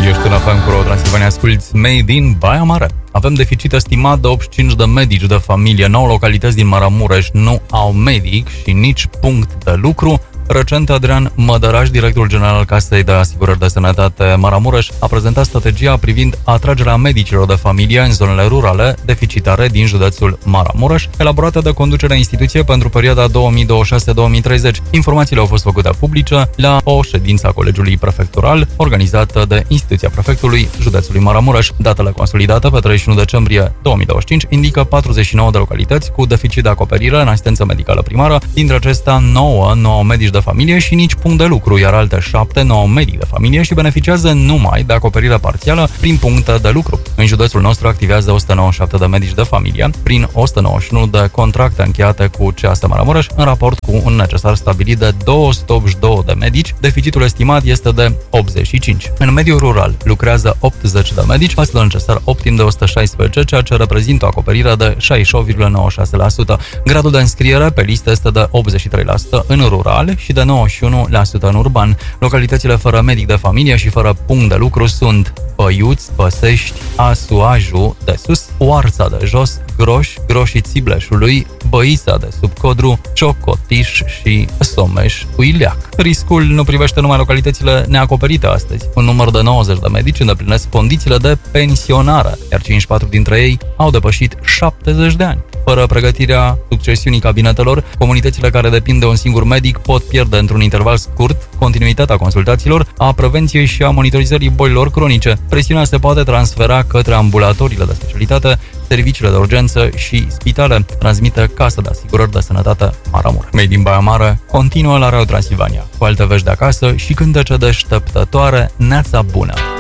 Ești în FM cu Transilvania, asculți Made in Baia Mare. Avem deficit estimat de 85 de medici de familie. 9 localități din Maramureș nu au medic și nici punct de lucru. Recent, Adrian Mădăraș, directorul general al Casei de Asigurări de Sănătate Maramureș, a prezentat strategia privind atragerea medicilor de familie în zonele rurale deficitare din județul Maramureș, elaborată de conducerea instituției pentru perioada 2026-2030. Informațiile au fost făcute publice la o ședință a Colegiului Prefectural, organizată de instituția prefectului județului Maramureș. Datele consolidate pe 31 decembrie 2025 indică 49 de localități cu deficit de acoperire în asistență medicală primară, dintre acestea 9 medici de familie și nici punct de lucru, iar alte 7 medici de familie și beneficiază numai de acoperire parțială prin puncte de lucru. În județul nostru activează 197 de medici de familie, prin 191 de contracte încheiate cu CAS Maramureș, în raport cu un necesar stabilit de 282 de medici. Deficitul estimat este de 85. În mediul rural lucrează 80 de medici, față de necesar optim de 116, ceea ce reprezintă o acoperire de 68,96%. Gradul de înscriere pe listă este de 83% în rural și de 91% în urban. Localitățile fără medic de familie și fără punct de lucru sunt Băiuți, Băsești, Asuaju de Sus, Oarța de Jos, Groș, Groșii Țibleșului, Băița de sub Codru, Ciocotiș și Someș Uileac. Riscul nu privește numai localitățile neacoperite astăzi. Un număr de 90 de medici îndeplinesc condițiile de pensionare, iar 54 dintre ei au depășit 70 de ani. Fără pregătirea succesiunii cabinetelor, comunitățile care depind de un singur medic pot pierde într-un interval scurt continuitatea consultațiilor, a prevenției și a monitorizării bolilor cronice. Presiunea se poate transfera către ambulatoriile de specialitate, serviciile de urgență și spitale, transmite Casa de Asigurări de Sănătate Maramureș. Made in Baia Mare continuă la Radio Transilvania, cu alte vești de acasă și cântece deșteptătoare. Neața bună!